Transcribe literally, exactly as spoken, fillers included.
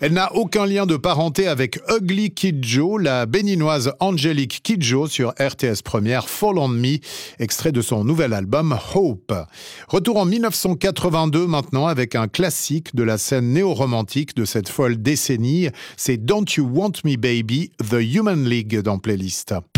Elle n'a aucun lien de parenté avec Ugly Kid-Joe, la béninoise Angélique Kidjo sur R T S Première, Fall on Me, extrait de son nouvel album Hope. Retour en dix-neuf cent quatre-vingt-deux maintenant avec un classique de la scène néo-romantique de cette folle décennie, c'est Don't You Want Me Baby, The Human League dans Playlist.